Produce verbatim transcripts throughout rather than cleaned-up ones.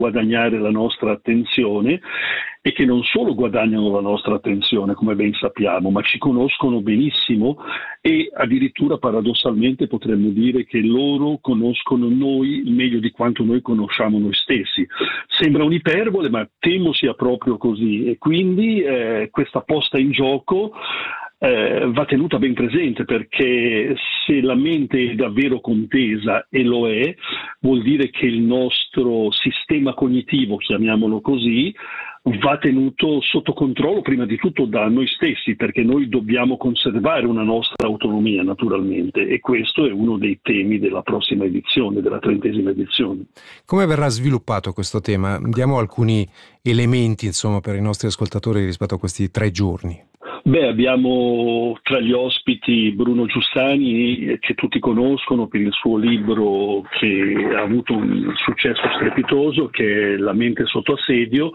guadagnare la nostra attenzione e che non solo guadagnano la nostra attenzione, come ben sappiamo, ma ci conoscono benissimo e addirittura paradossalmente potremmo dire che loro conoscono noi meglio di quanto noi conosciamo noi stessi. Sembra un'iperbole, ma temo sia proprio così, e quindi eh, questa posta in gioco Eh, va tenuta ben presente, perché se la mente è davvero contesa, e lo è, vuol dire che il nostro sistema cognitivo, chiamiamolo così, va tenuto sotto controllo prima di tutto da noi stessi, perché noi dobbiamo conservare una nostra autonomia naturalmente, e questo è uno dei temi della prossima edizione, della trentesima edizione. Come verrà sviluppato questo tema? Diamo alcuni elementi, insomma, per i nostri ascoltatori rispetto a questi tre giorni. Beh, abbiamo tra gli ospiti Bruno Giussani, che tutti conoscono per il suo libro che ha avuto un successo strepitoso, che è La mente sotto assedio.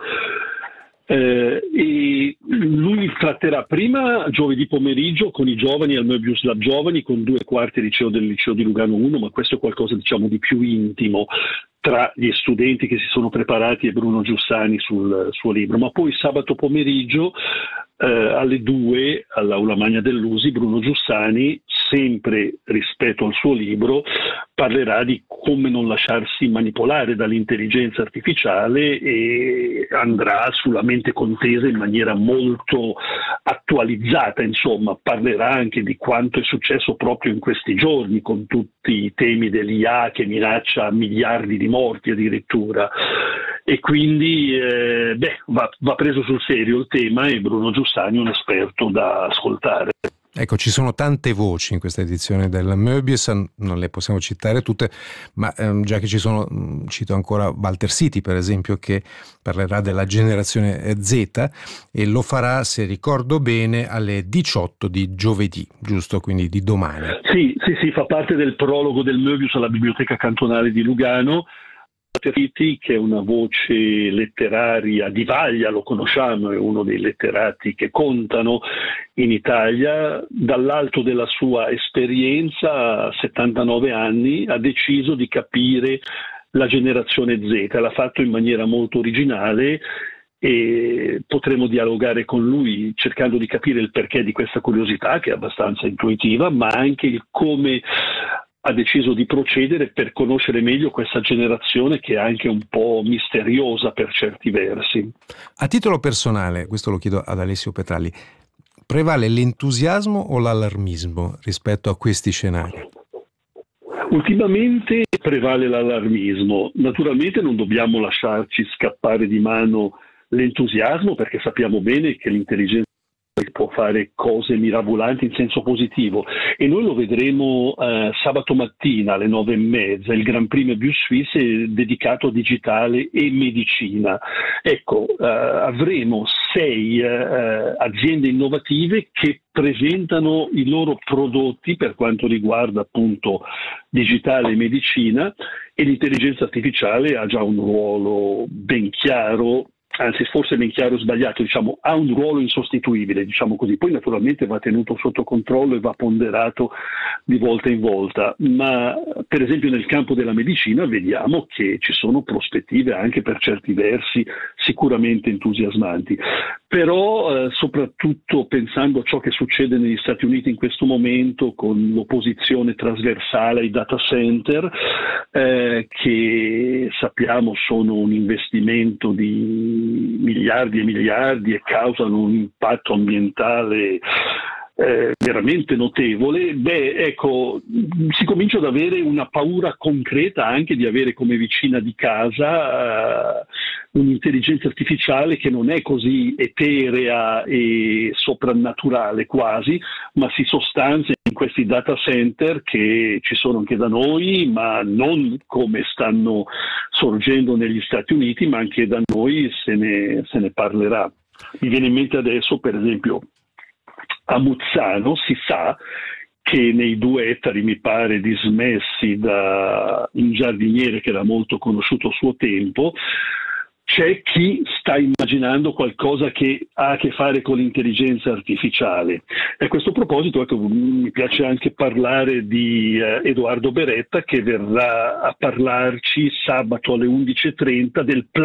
Eh, e lui tratterà prima giovedì pomeriggio con i giovani al Möbius Lab Giovani, con due quarti liceo del liceo di Lugano uno, ma questo è qualcosa, diciamo, di più intimo tra gli studenti che si sono preparati e Bruno Giussani sul suo libro. Ma poi sabato pomeriggio eh, alle due all'Aula Magna dell'U S I Bruno Giussani, sempre rispetto al suo libro, parlerà di come non lasciarsi manipolare dall'intelligenza artificiale e andrà sulla mente contesa in maniera molto attualizzata. Insomma, parlerà anche di quanto è successo proprio in questi giorni con tutti i temi dell'I A che minaccia miliardi di morti addirittura. E quindi eh, beh, va, va preso sul serio il tema, e Bruno Giussani è un esperto da ascoltare. Ecco, ci sono tante voci in questa edizione del Möbius, non le possiamo citare tutte, ma ehm, già che ci sono, cito ancora Walter Siti, per esempio, che parlerà della generazione Z, e lo farà, se ricordo bene, alle diciotto di giovedì, giusto? Quindi di domani. Sì, sì, sì, fa parte del prologo del Möbius alla Biblioteca Cantonale di Lugano. Siti, che è una voce letteraria di vaglia, lo conosciamo, è uno dei letterati che contano in Italia. Dall'alto della sua esperienza, a settantanove anni, ha deciso di capire la generazione Z, l'ha fatto in maniera molto originale, e potremo dialogare con lui cercando di capire il perché di questa curiosità, che è abbastanza intuitiva, ma anche il come ha deciso di procedere per conoscere meglio questa generazione, che è anche un po' misteriosa per certi versi. A titolo personale, questo lo chiedo ad Alessio Petralli, prevale l'entusiasmo o l'allarmismo rispetto a questi scenari? Ultimamente prevale l'allarmismo. Naturalmente non dobbiamo lasciarci scappare di mano l'entusiasmo, perché sappiamo bene che l'intelligenza può fare cose mirabolanti in senso positivo, e noi lo vedremo eh, sabato mattina alle nove e mezza. Il Grand Prix Möbius Suisse è dedicato a digitale e medicina. Ecco, eh, avremo sei eh, aziende innovative che presentano i loro prodotti per quanto riguarda appunto digitale e medicina, e l'intelligenza artificiale ha già un ruolo ben chiaro, anzi forse ben chiaro sbagliato, diciamo, ha un ruolo insostituibile, diciamo così. Poi naturalmente va tenuto sotto controllo e va ponderato di volta in volta, ma per esempio nel campo della medicina vediamo che ci sono prospettive anche per certi versi sicuramente entusiasmanti. Però eh, soprattutto pensando a ciò che succede negli Stati Uniti in questo momento, con l'opposizione trasversale ai data center, eh, che sappiamo sono un investimento di miliardi e miliardi e causano un impatto ambientale eh, veramente notevole, beh, ecco, si comincia ad avere una paura concreta anche di avere come vicina di casa eh, un'intelligenza artificiale che non è così eterea e soprannaturale quasi, ma si sostanzia in questi data center che ci sono anche da noi, ma non come stanno sorgendo negli Stati Uniti, ma anche da noi se ne, se ne parlerà. Mi viene in mente adesso, per esempio, a Muzzano si sa che nei due ettari, mi pare, dismessi da un giardiniere che era molto conosciuto a suo tempo, c'è chi sta immaginando qualcosa che ha a che fare con l'intelligenza artificiale. E a questo proposito, ecco, mi piace anche parlare di eh, Edoardo Beretta, che verrà a parlarci sabato alle undici e trenta del